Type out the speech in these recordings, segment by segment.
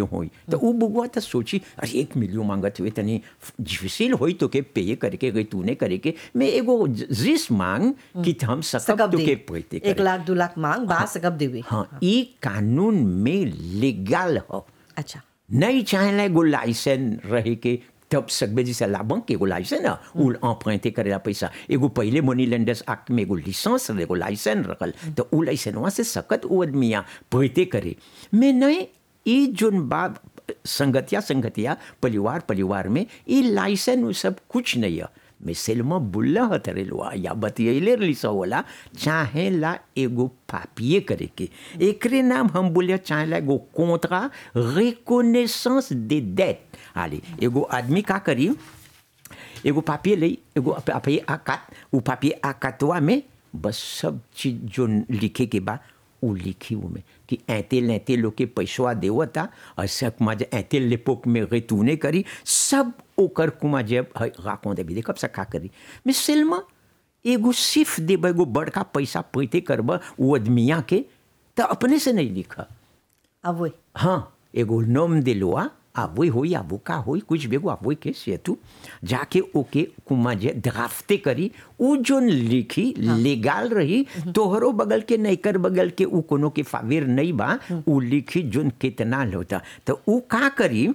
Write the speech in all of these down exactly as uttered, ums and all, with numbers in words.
होई तो उ बुगवा तो सोची अरे एक मिलियन मांगत हुए तनी डिफिसिल होई तो के पे करके गई तूने करे के मैं एगो जिस मांग कि हम सकब सकब तो दे के पैते एक लाख दो लाख मांग बा सकब देवे हाँ ई कानून में लीगल हो अच्छा नहीं चाहेला एगो लाइसेंस रहे के तब सकबे जैसे लाभंक के एगो लाइसेंस ना उ emprunter करेला पैसा एगो पहले मनी लेंडर्स एक्ट में एगो लिसेंस एगो लाइसेंस रखल तो उ लाइसेंसवा से सकत उ आदमिया पैते करे मैं नहीं ई जोन बा संगतिया संगतिया परिवार परिवार में ई लाइसेंस उ सब कुछ नहीं है मैं सेलमा बुल्ला हतरे लोआ या बतियले लिसा होला चाहे ला एगो पापिये करे के एकरे नाम हम बोलिया चाहे ला एगो कोंत्रा रिकॉनेसेंस दे डेट आली एगो आदमी का करी एगो पापिये ले एगो पापिये आकात उ पापिये आकातवा में बस सब चीज जो लिखे के बा उ लिखी में कि ऐते लेते लोग के पैसवा देवता और सब मज ऐते लेपोक में गई तूने करी सब ओकर कुमा जब राकों दे भी दे कब से का करी मैं सिल्मा एगो सिर्फ देब एगो बड़का पैसा पैते करब वो आदमिया के तो अपने से नहीं लिखा अब वही हाँ एगो नोम दिलवा आवई होई आबू का होई कुछ बेगो आवई के सेतु जाके ओके कुमा जे ड्राफ्टे करी उ जोन लिखी हाँ। लेगाल रही तोहरो बगल के नैकर बगल के उ कोनो के फावेर नहीं बा उ लिखी जोन कितना होता तो उ का करी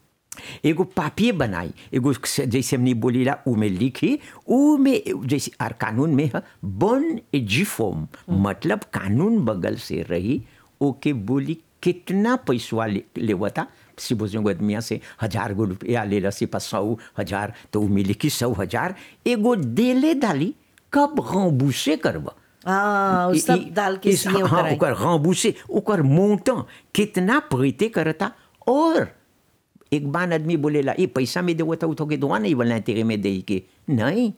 एगो पापिये बनाई एगो जैसे हमने बोलीला उ में लिखी उ में जैसे आर कानून में है बन एजिफॉर्म मतलब कानून बगल से रही ओके बोली कितना पैसा ले, लेवता सिबोजों आदमिया से हजार गो रुपया ले रसी पर सौ हजार तो उ मिली कि सौ हजार एगो देले डाली कब गंबूसे करब हाँ उ सब डाल के सीए हाँ ओकर ओकर गंबूसे ओकर मोंटा कितना पैते करता और एक बार आदमी बोलेला ये पैसा में देवो तो उठो के दुआ नहीं बोलना तेरे में दे के नहीं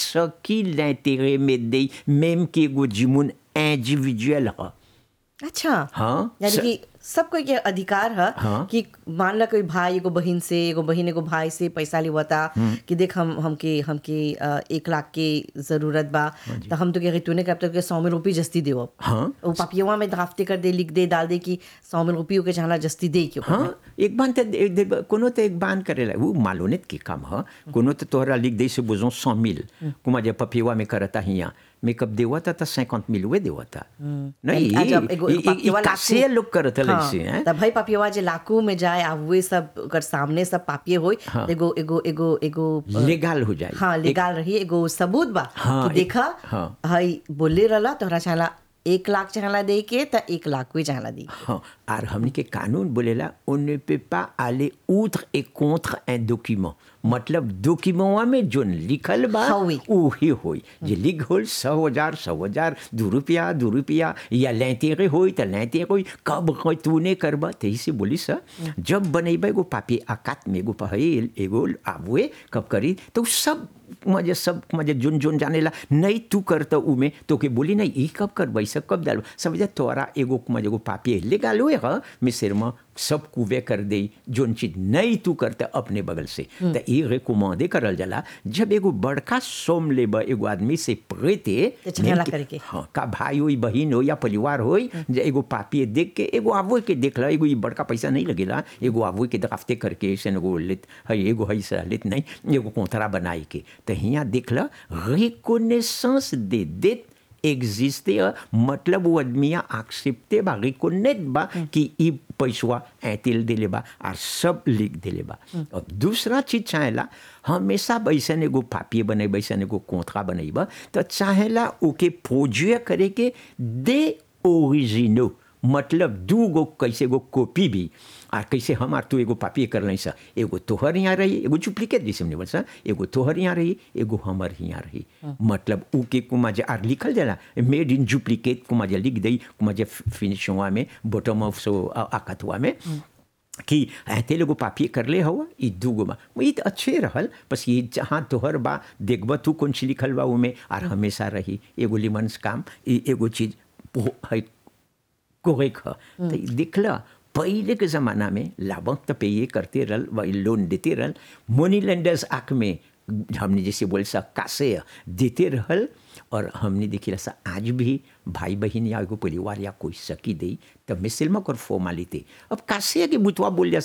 सकी ले तेरे में दे मेम के एगो जिमुन इंडिविजुअल है अच्छा हाँ यानी कि सबको ये अधिकार है हाँ। कि मान ला कोई भाई एगो बहन से एगो बहन एगो भाई से पैसा लेवता कि देख हम हमके हमके अ, एक लाख के जरूरत बा तो हम तो कह तूने कब तक सौ में रुपये जस्ती देव हाँ वो पापियवा में ड्राफ्टे कर दे लिख दे डाल दे कि सौ में रुपये के चाहला जस्ती दे क्यों हाँ एक बार तो कोनो तो एक बार करेला वो मालूनेत के काम है कोनो तो तोहरा लिख दे से बुझो सौ मिल कुमा जब पपिवा में करता हिया मैं कब देवा था तो सैकंत मिल हुए देवा था नहीं अजब, एगो- एगो पापियवा कासे लाखू- लोग करत हाँ, ऐसे हैं तब भाई पापियवा जे लाकू में जाए आ वे सब कर सामने सब पापिये होई हाँ। एगो एगो एगो एगो अ, लेगाल हो जाए हाँ लेगाल रही एगो सबूत बा हाँ, कि देखा एक- हाँ। हई बोले रहला तोहरा चाहला एक लाख चाहला दे के त एक लाख भी चाहला दी हाँ और हमने के कानून बोलेला on ne peut pas aller outre et contre un document मतलब डॉक्यूमेंटवा में जोन लिखल बा हवी। उही होई जे लिख होल सौ हजार सौ हजार दो रुपया दो रुपया या लेंतेरे होई त लेंतेरे होई कब कोई तूने करबा ते से बोली सा जब बनेबा एगो पापी आकात में एगो पहल एगो आवे कब करी तो सब मजे सब मजे जुन जुन जानेला नहीं तू करता उ में तो के बोली नहीं ई कब करबा सब कब डाल समझ तोरा एगो मजे एगो पापी लेगाल हुए हा मिसर में सब कुवे कर दे जोन चीज नहीं तू करता अपने बगल से तो ये रिकमेंडे करल जाला जब एगो बड़का सोम लेबा एगो आदमी से प्रेते तो झगड़ा करके। हाँ का भाई हो बहन हो या परिवार हो जे एगो पापी देख के एगो आवो के देख ला एगो ई बड़का पैसा नहीं लगेला एगो आवो के दफ्ते करके ऐसे एगो लेत है एगो है से लेत नहीं एगो कोंथरा बनाई के तो हियाँ देख ला रिकॉनेसेंस दे देत एग्जिस्टे मतलब वो आदमिया एक्सेप्टे बा रिकॉनेट बा कि ई पैसवा ऐतिल दिले बा और सब लिख दिले बा और दूसरा चीज चाहेला हमेशा बैसन एगो पापिये बने बैसन एगो कोंथरा बनेबा तो चाहेला ओके प्रोजेक्ट करे के दे ओरिजिनो मतलब दू गो कैसे गो कॉपी भी और कैसे हम आर तू एगो पापी कर ली सा एगो तोहर यहाँ रही एगो डुप्लीकेट जैसे हमने बोल सा एगो तोहर यहाँ रही एगो हमर यहाँ रही मतलब ऊ के कुमा जे आर लिखल जाला मेड इन डुप्लीकेट कुमा जे लिख दई कुमा जे फिनिशवा में बॉटम ऑफ सो आकतवा में कि ऐते लोगो पापी कर ले हवा ई दूगो बा ई तो अच्छे रहल बस ये जहाँ तोहर बा देखब तू कौन सी लिखल बा उमें और हमेशा रही एगो लिमन्स काम ई एगो चीज है कोरेक है तो दिखला पहले के ज़माना में लाभक तो पे ये करते रहल वही लोन देते रहल मनी लेंडर्स एक्ट में हमने जैसे बोल सा कासे देते रहल और हमने देखी सा आज भी भाई बहन या एगो परिवार या कोई सकी दे तब मिसल में कर फॉर्मालिटी अब कासे के बुतवा बोल जा